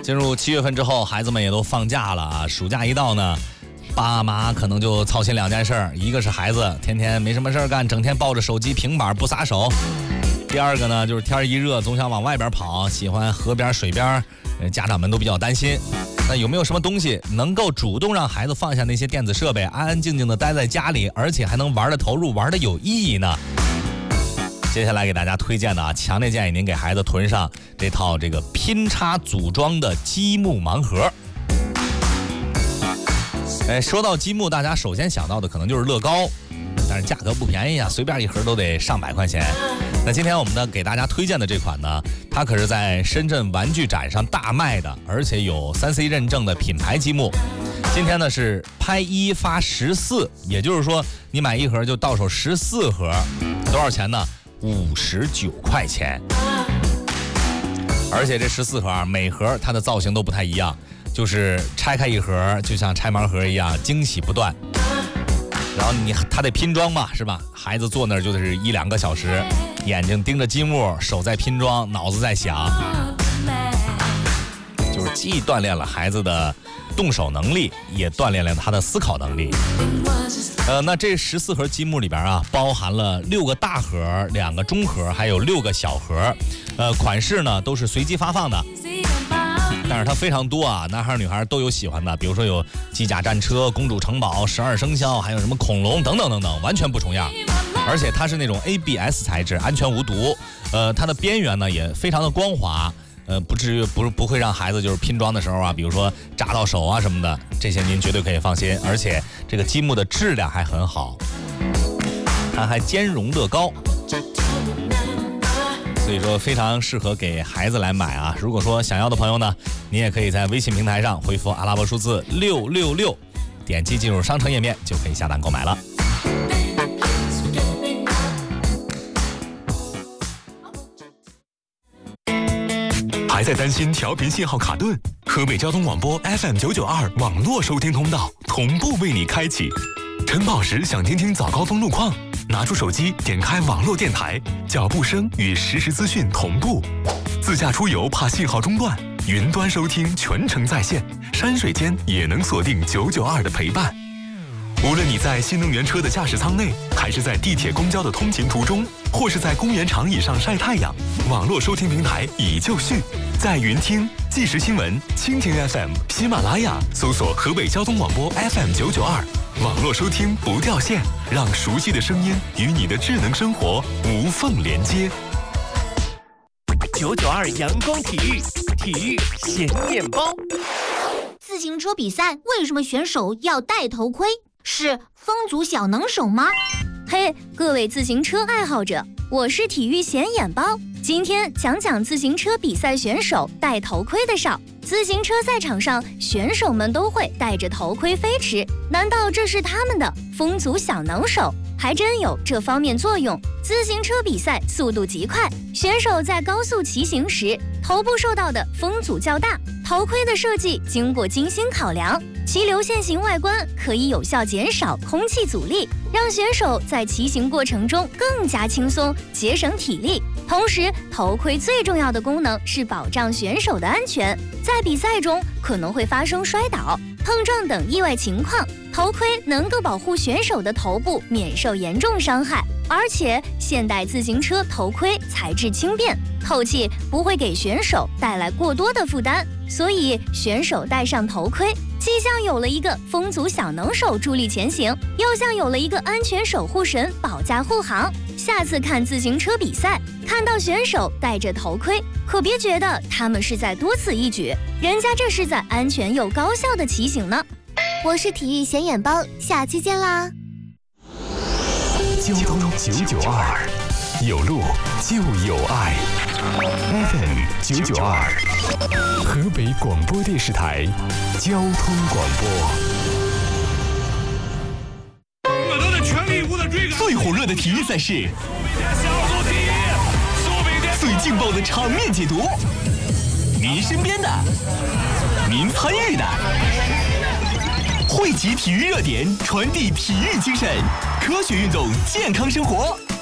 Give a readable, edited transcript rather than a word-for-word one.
进入7月份之后，孩子们也都放假了啊。暑假一到呢，爸妈可能就操心2件事，一个是孩子天天没什么事干，整天抱着手机平板不撒手；第二个呢，就是天一热总想往外边跑，喜欢河边水边，家长们都比较担心。那有没有什么东西能够主动让孩子放下那些电子设备，安安静静的待在家里，而且还能玩的投入，玩的有意义呢？接下来给大家推荐的啊，强烈建议您给孩子囤上这套这个拼插组装的积木盲盒。说到积木，大家首先想到的可能就是乐高，但是价格不便宜啊，随便一盒都得上百块钱。那今天我们呢给大家推荐的这款呢，它可是在深圳玩具展上大卖的，而且有3C 认证的品牌积木。今天呢是拍1发14，也就是说你买一盒就到手14盒，多少钱呢？59块钱。而且这14盒啊，每盒它的造型都不太一样，就是拆开一盒就像拆盲盒一样，惊喜不断。然后他得拼装嘛，是吧？孩子坐那儿就是1-2个小时，眼睛盯着积木，手在拼装，脑子在想，就是既锻炼了孩子的动手能力，也锻炼了他的思考能力。那这14盒积木里边啊，包含了6个大盒、2个中盒，还有6个小盒。款式呢都是随机发放的。但是它非常多啊，男孩女孩都有喜欢的，比如说有机甲战车、公主城堡、12生肖，还有什么恐龙等等等等，完全不重样。而且它是那种 ABS 材质，安全无毒。它的边缘呢也非常的光滑，不至于不会让孩子就是拼装的时候啊，比如说扎到手啊什么的，这些您绝对可以放心。而且这个积木的质量还很好，它还兼容乐高。所以说非常适合给孩子来买啊！如果说想要的朋友呢，你也可以在微信平台上回复阿拉伯数字666，点击进入商城页面就可以下单购买了。 还在担心调频信号卡顿？河北交通广播 FM992 网络收听通道同步为你开启。晨跑时想听听早高峰路况？拿出手机，点开网络电台，脚步声与实时资讯同步。自驾出游怕信号中断，云端收听全程在线，山水间也能锁定992的陪伴。无论你在新能源车的驾驶舱内，还是在地铁公交的通勤途中，或是在公园长椅上晒太阳，网络收听平台已就绪。在云听、即时新闻、蜻蜓 FM、喜马拉雅搜索河北交通广播 FM992，网络收听不掉线，让熟悉的声音与你的智能生活无缝连接。 992阳光体育，体育显眼包。 自行车比赛为什么选手要戴头盔？是风阻小能手吗？ 嘿，各位自行车爱好者，我是体育显眼包。今天讲讲自行车比赛选手戴头盔的少。自行车赛场上，选手们都会戴着头盔飞驰，难道这是他们的风阻小能手？还真有这方面作用。自行车比赛速度极快，选手在高速骑行时，头部受到的风阻较大，头盔的设计经过精心考量，其流线型外观可以有效减少空气阻力，让选手在骑行过程中更加轻松，节省体力。同时，头盔最重要的功能是保障选手的安全，在比赛中可能会发生摔倒、碰撞等意外情况，头盔能够保护选手的头部免受严重伤害。而且，现代自行车头盔材质轻便、透气，不会给选手带来过多的负担，所以选手戴上头盔，既像有了一个风阻小能手助力前行，又像有了一个安全守护神保驾护航。下次看自行车比赛，看到选手戴着头盔，可别觉得他们是在多此一举，人家这是在安全又高效的骑行呢。 我是体育显眼包，下期见啦！ 交通992，有路就有爱。FM992，河北广播电视台交通广播。 我都在全力以赴的追赶。 最火热的体育赛事，最劲爆的场面解读，您身边的，您参与的，汇集体育热点，传递体育精神，科学运动，健康生活。